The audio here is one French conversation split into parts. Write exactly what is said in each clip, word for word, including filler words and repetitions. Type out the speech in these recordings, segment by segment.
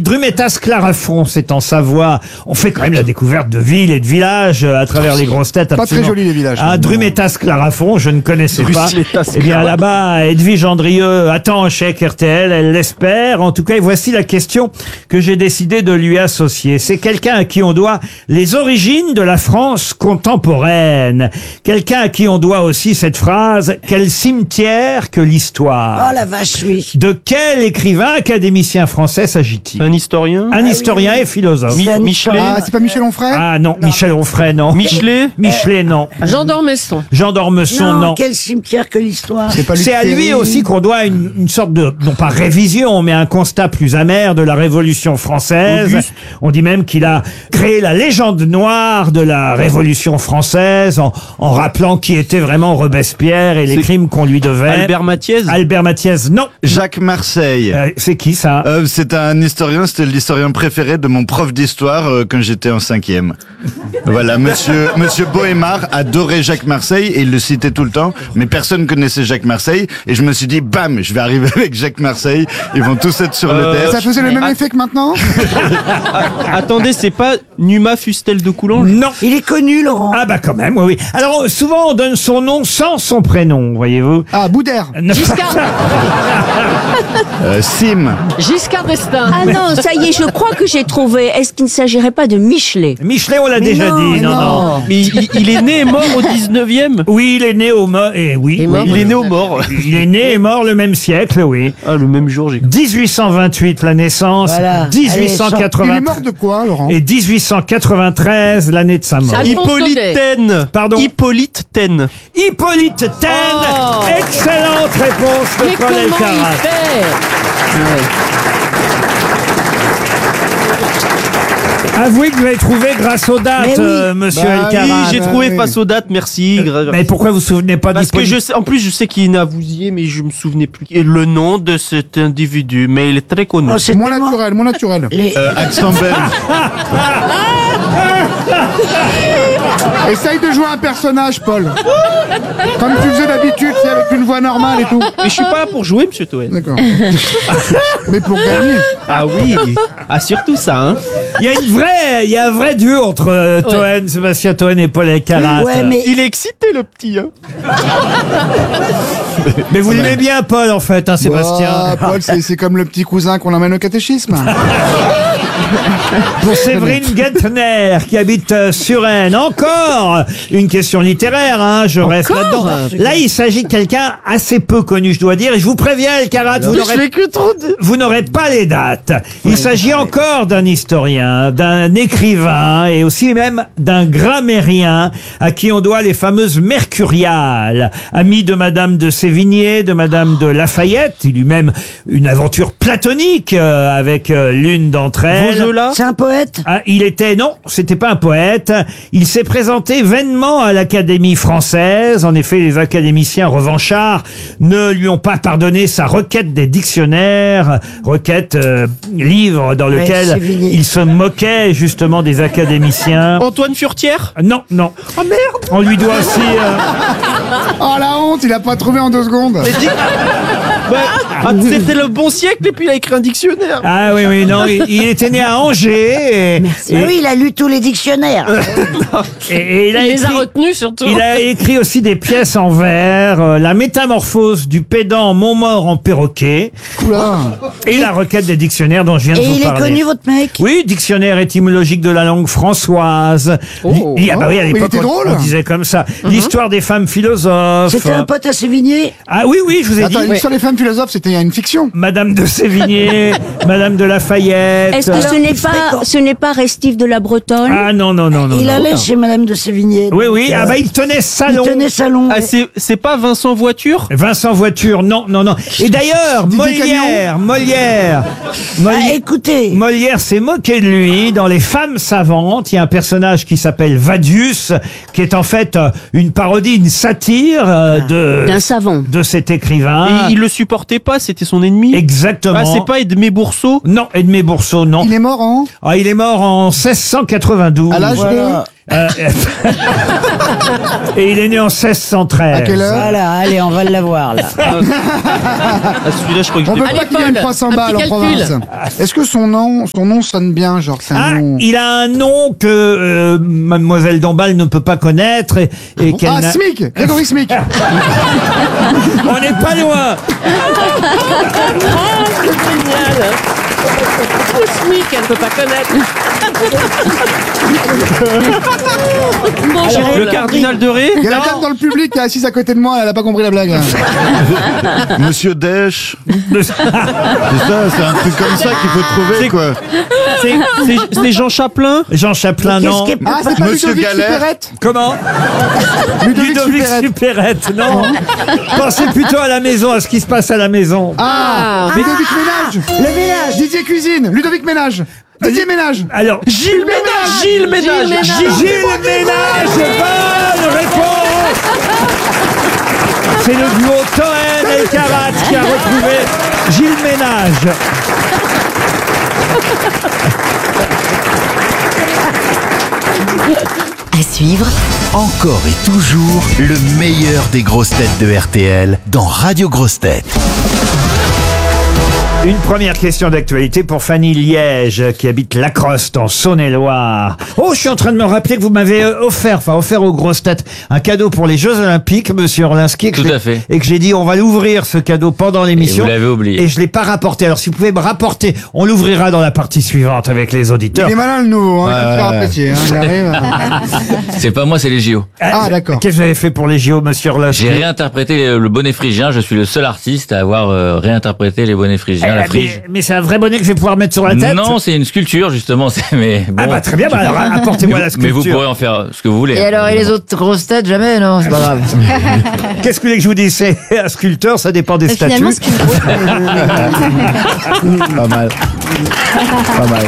Drumetas-Clarafond, c'est en Savoie. On fait quand même la découverte de villes et de villages à travers les grosses têtes. Pas absolument. très joli les villages. Ah, Drumetas-Clarafon, je ne connaissais pas. Drumetas-Clarafon. Eh bien là-bas, Edwige Andrieux attend un chèque R T L, elle l'espère. En tout cas, et voici la question que j'ai décidé de lui associer. C'est quelqu'un à qui on doit les origines de la France contemporaine. Quelqu'un à qui on doit aussi cette phrase « Quel cimetière que l'histoire ». Oh la vache, oui. De quel écrivain académicien français s'agit-il? Un historien. Un historien et philosophe. Mi- Michelet. Ah, c'est pas Michel Onfray? Ah non, Michel Onfray, non. Michelet. Michelet, non. Jean d'Ormesson. Jean d'Ormesson, non. Non, quel cimetière que l'histoire. C'est pas Luc C'est à lui Ferry. aussi qu'on doit une, une sorte de, non pas révision, mais un constat plus amer de la Révolution française. Auguste. On dit même qu'il a créé la légende noire de la Révolution française en, en rappelant qui était vraiment Robespierre et les C'est crimes qu'on lui devait. Albert Mathiez. Albert Mathiez, non. Jacques Marseille. Euh, c'est qui ça? Euh, c'est un historien, c'était l'historien préféré de mon prof d'histoire euh, quand j'étais en cinquième. Voilà, monsieur, monsieur Bohémard adorait Jacques Marseille et il le citait tout le temps, mais personne connaissait Jacques Marseille et je me suis dit, bam, je vais arriver avec Jacques Marseille, ils vont tous être sur Euh, le Ça test. faisait le même effet que maintenant? Attendez, c'est pas Numa Fustel de Coulanges? Non. Il est connu, Laurent. Ah bah quand même, oui, oui. Alors souvent on donne son nom sans son prénom, voyez-vous. Ah, Boudère. Giscard, Euh, Sim. Giscard d'Estaing. Ah non, ça y est, je crois que j'ai trouvé. Est-ce qu'il ne s'agirait pas de Michelet? Michelet, on l'a Mais déjà non, dit, mais non, non. non. Mais il, il est né et mort au dix-neuvième. Oui, il est né au mort, et oui, Et oui, mort Il oui. est né au mort. Il est né et mort le même siècle, oui. Ah, le même jour, j'ai cru. dix-huit cent vingt-huit la naissance, Voilà. dix-huit cent Il est quatre-vingts mort de quoi, Laurent? et dix-huit cent quatre-vingt-treize l'année de sa mort. Ça- Alphonse Hippolyte Daudet. Taine. Pardon. Hippolyte Taine. Hippolyte Taine, Oh. excellente réponse de Mais Paul comment il Elkarat. fait? Avouez que vous avez trouvé grâce aux dates, Mais oui. euh, monsieur Bah Oui, Elkarat. j'ai bah trouvé oui. face aux dates, merci. Gra- Mais pourquoi vous vous souvenez pas Parce que d'Hippolyte je sais, en plus, je sais qu'il est né à Vouziers, mais je me souvenais plus le nom de cet individu, mais il est très connu. Oh, c'est Moins tellement- naturel, moins naturel. Les- Euh, accent belge. Essaye de jouer un personnage, Paul. Comme tu faisais d'habitude, c'est avec une voix normale et tout. Mais je suis pas là pour jouer, monsieur Toen. D'accord. Mais pour gagner. Ah oui. Ah, surtout ça, hein. Il y a une vraie, il y a un vrai duo entre euh, Toen, Sébastien Toen et Paul Elkarat. Ouais, mais Il est excité, le petit, hein. Mais vous l'aimez bien, Paul, en fait, hein, Sébastien. Ah, Paul, c'est c'est comme le petit cousin qu'on emmène au catéchisme. Pour Séverine Gettner, qui habite euh, Suresnes. Encore une question littéraire, hein, je reste là-dedans. Là, il s'agit de quelqu'un assez peu connu, je dois dire, et je vous préviens, Elkarat, vous n'aurez que trop de... vous n'aurez pas les dates. Il s'agit encore d'un historien, d'un écrivain et aussi même d'un grammairien à qui on doit les fameuses Mercuriales. Ami de Madame de Sévigné, de Madame de Lafayette. Il eut même une aventure platonique euh, avec euh, l'une d'entre elles. Vaugelas. c'est un poète. Ah, il était, non, c'était pas un poète. Il s'est présenté vainement à l'Académie française. En effet, les académiciens revanchards ne lui ont pas pardonné sa requête des dictionnaires, requête, euh, livre dans lequel c'est fini. il se moquait justement des académiciens. Antoine Furtière. Non, non. Oh merde. On lui doit aussi... euh, Oh la honte, il a pas trouvé en deux secondes. Ouais. Ah, c'était le bon siècle et puis il a écrit un dictionnaire. Ah oui, oui, non, il, il était né à Angers. Et, Ah oui, il a lu tous les dictionnaires. et- et il a Il les a écrit- retenus surtout. Il a écrit aussi des pièces en vers, euh, La métamorphose du pédant Montmort en perroquet Oula. et La requête des dictionnaires dont je viens de Et vous il est parler. connu, votre mec? Oui, dictionnaire étymologique de la langue françoise. Oh. Li- ah bah oui, à Oh, il l'époque, était on, drôle. on disait comme ça. L'histoire des femmes philosophes. C'était un pote à Sévigné. Ah oui, oui, je vous ai Attends, dit. sur les femmes philosophes, c'était une fiction. Madame de Sévigné, Madame de Lafayette. Est-ce que ce n'est pas, ce n'est pas Restif de la Bretonne? Ah non, non, non, non. Il non. allait chez Madame de Sévigné. Oui, donc, oui, euh, ah bah il tenait il salon. tenait salon. Ah, ouais. c'est, c'est pas Vincent Voiture. Vincent Voiture, non, non, non. Et d'ailleurs, Didi Molière, Molière, Ah, Molière, écoutez, Molière s'est moqué de lui. Dans Les Femmes savantes, il y a un personnage qui s'appelle Vadius, qui est en fait euh, une parodie, une satire euh, de, D'un savant. de cet écrivain. Et il le supportait pas, c'était son ennemi. Exactement. Ah, c'est pas Edmé Bourseau. Non, Edmé Bourseau, non. Il est mort en... Ah, il est mort en seize cent quatre-vingt-douze. À l'âge de... Euh, et il est né en seize cent treize. À quelle heure Voilà, allez, on va l'avoir, là. Ah, celui-là, je crois que je On l'ai veut pas. pas Allez, qu'il gagne Paul, trois cents un balles en petit province. calcul. Est-ce que son nom, son nom sonne bien, genre c'est un Ah, nom... il a un nom que euh, Mademoiselle Dombal ne peut pas connaître et, et qu'elle Ah, n'a- Smic, Grégory Smic. On n'est pas loin. Génial. Le SMIC, elle ne peut pas connaître. Bonjour. Le cardinal de Ré. Il y a la dame dans le public qui est assise à côté de moi, elle a pas compris la blague. Monsieur Desch. C'est ça, c'est un truc comme ça qu'il faut trouver, quoi. C'est- C'est c'est Jean Chaplin. Jean Chaplin, Qu'est-ce non. qui est plus Ah, c'est pas Monsieur Ludovic Galère. Supérette Comment Ludovic Ludovic Supérette. Supérette, non. Pensez plutôt à la maison, à ce qui se passe à la maison. Ah, Ludovic Ménage. Le village. Didier Cuisine, Ludovic Ménage. Didier Ménage. Alors, Gilles Ménage. Gilles Ménage. Gilles, Gilles Ménage, bonne réponse. C'est le duo Toen et Karat qui a retrouvé Gilles Ménage. À suivre, encore et toujours le meilleur des grosses têtes de R T L dans Radio Grosses Têtes. Une première question d'actualité pour Fanny Liège, qui habite Lacroste, en Saône-et-Loire. Oh, je suis en train de me rappeler que vous m'avez euh, offert, enfin offert aux grosses têtes, un cadeau pour les Jeux Olympiques, monsieur Orlinski. Tout à fait. Et que j'ai dit, on va l'ouvrir, ce cadeau, pendant l'émission. Et vous l'avez oublié. Et je l'ai pas rapporté. Alors, si vous pouvez me rapporter, on l'ouvrira dans la partie suivante avec les auditeurs. Il est malin le nouveau, hein, il va te faire apprécier. Hein, il arrive. C'est pas moi, c'est les J O. Ah, d'accord. Qu'est-ce que vous avez fait pour les J O, monsieur Orlinski? J'ai réinterprété le, le bonnet phrygien. Je suis le seul artiste à avoir euh, réinterprété les bonnets phrygiens. Eh, la mais frige. mais c'est un vrai bonnet que je vais pouvoir mettre sur la tête? Non, c'est une sculpture justement. C'est mais bon. Ah bah très bien, bah alors apportez-moi la Mais sculpture. vous pourrez en faire ce que vous voulez. Et alors, et les autres grosses têtes, jamais, non, c'est pas grave. Qu'est-ce que vous voulez que je vous dise? C'est un sculpteur, ça dépend des statuts. Finalement, ce qui Pas mal. Pas mal.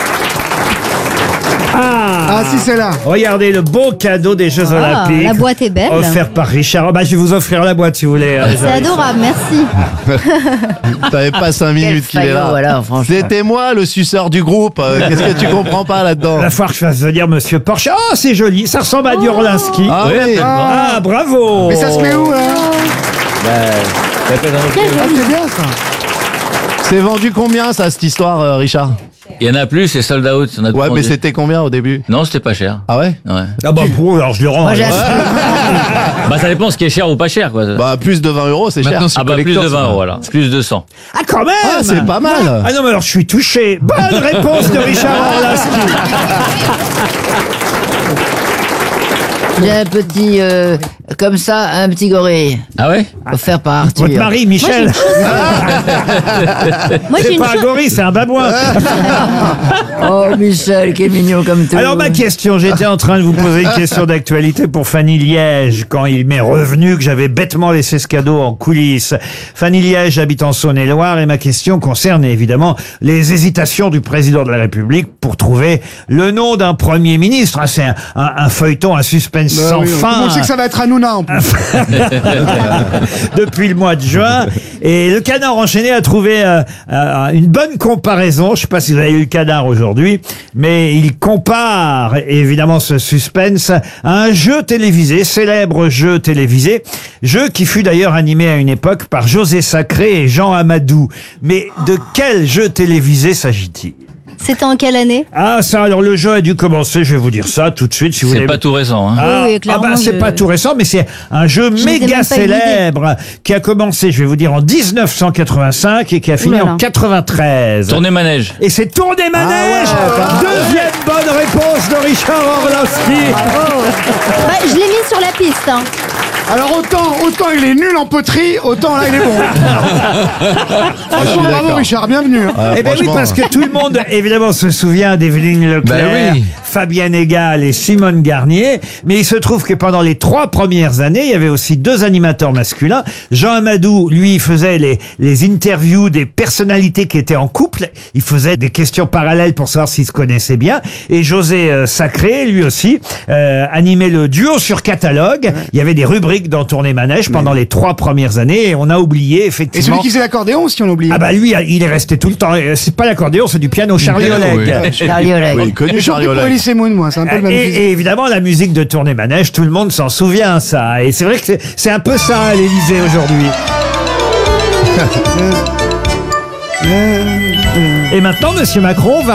Ah, Ah, si c'est là. Regardez le beau cadeau des Jeux Ah, Olympiques. la boîte est belle. Offert par Richard. Oh, bah, je vais vous offrir la boîte si vous voulez. C'est adorable, merci. T'avais pas cinq minutes qu'il est là. faillot, alors, franchement. C'était moi le suceur du groupe. Euh, Qu'est-ce que tu comprends pas là-dedans? La fois que je fasse venir monsieur Porsche. Oh, c'est joli. Ça ressemble à du Orlinski. Ah Oui, oui. Ah, Ah. bravo. Mais ça se met où, là Bah, répète un autre. Ah, c'est bien, ça. C'est vendu combien ça cette histoire, euh, Richard? Il y en a plus, c'est sold out. Il y en a Ouais, plus. mais c'était combien au début? Non, c'était pas cher. Ah ouais? Ouais. Ah bah pour alors je le rends. Moi, j'ai alors. acheté- Bah ça dépend ce qui est cher ou pas cher quoi. Bah plus de vingt euros, c'est cher. Ah bah plus de vingt euros voilà. Plus de cent. Ah quand même. Ah, c'est pas mal. Ah non mais alors je suis touché. Bonne réponse de Richard Orlinski. J'ai un petit, euh, comme ça, un petit gorille. Ah ouais? Offert par Arthur. Votre mari Michel. Moi, j'ai C'est une pas un chose. gorille, c'est un babouin. Oh, Michel, qui est mignon comme tout. Alors ma question, j'étais en train de vous poser une question d'actualité pour Fanny Liège quand il m'est revenu que j'avais bêtement laissé ce cadeau en coulisses. Fanny Liège habite en Saône-et-Loire et ma question concerne évidemment les hésitations du président de la République pour trouver le nom d'un premier ministre. Ah, c'est un, un- un feuilleton, un suspense Bah sans oui, fin. on sait que ça va être Hanouna, en plus. Depuis le mois de juin. Et le canard enchaîné a trouvé euh, euh, une bonne comparaison. Je sais pas si vous avez eu le canard aujourd'hui, mais il compare évidemment ce suspense à un jeu télévisé, célèbre jeu télévisé, jeu qui fut d'ailleurs animé à une époque par José Sacré et Jean Amadou. Mais de quel jeu télévisé s'agit-il? C'était en quelle année? Ah ça, alors le jeu a dû commencer, je vais vous dire ça tout de suite si vous C'est voulez. pas tout récent. Hein. Ah, Oui, oui, ah clairement, bah c'est je- pas tout récent, mais c'est un jeu Je n'étais méga même pas une idée. célèbre qui a commencé, je vais vous dire, en dix-neuf cent quatre-vingt-cinq et qui a fini Ouh là là. en quatre-vingt-treize. Tournez manège. Et c'est Tournée Manège. Deuxième bonne réponse de Richard Orlinski. Bah, je l'ai mis sur la piste. Hein. Alors autant, autant il est nul en poterie, autant là il est bon. Franchement, bravo Richard, bienvenue. hein. Ah, Eh bien oui, franchement, parce que tout le monde, évidemment, se souvient d'Evelyne Leclerc, Bah oui. Fabienne Egal et Simone Garnier. Mais il se trouve que pendant les trois premières années, il y avait aussi deux animateurs masculins. Jean Amadou, lui, faisait les, les interviews des personnalités qui étaient en couple. Il faisait des questions parallèles pour savoir s'ils se connaissaient bien. Et José euh, Sacré, lui aussi, euh, animait le duo sur catalogue. Il y avait des rubriques dans Tournée Manège pendant les trois premières années. Et on a oublié, Et effectivement... celui qui faisait l'accordéon, si on oublie. Ah bah lui, il est resté tout le temps. Euh, C'est pas l'accordéon, c'est du piano Charlie piano, Oleg. oui. Charlie Oleg. Oui, connu Et Charlie surtout pour Oleg. Elie Semoun, moi, c'est un peu le même Et, physique. et évidemment, la musique de Tournée Manège, tout le monde s'en souvient, ça. Et c'est vrai que c'est- c'est un peu ça à l'Élysée aujourd'hui. Et maintenant, Monsieur Macron va